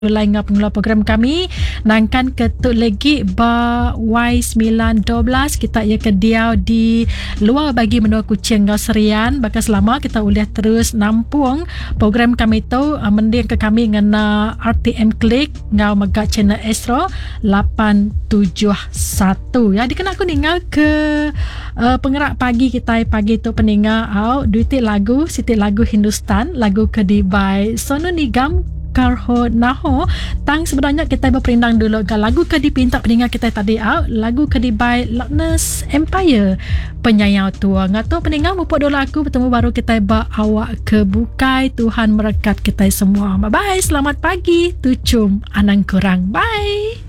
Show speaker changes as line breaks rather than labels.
Lain dengan pengeluar program kami nangkan ketuk lagi ba Y912 kita ia kediau di luar bagi menua kucing ngau serian bakal selama kita boleh terus nampung program kami tu mending ke kami ngena RTM Klik ngau megak channel Astro 871 ya dikena aku ninggal ke penggerak pagi kita pagi tu peninggal duiti lagu Siti lagu Hindustan lagu kedibai Sonu Nigam Karho Naho tang sebenarnya kita berperindang dulu ke lagu ke dipinta peninggal kita tadi lagu ke dibai Lockness Empire penyayau tua ngato peninggal mupuk dulu aku bertemu baru kita awak ke bukai Tuhan merekat kita semua bye bye selamat pagi tucum anang kurang bye.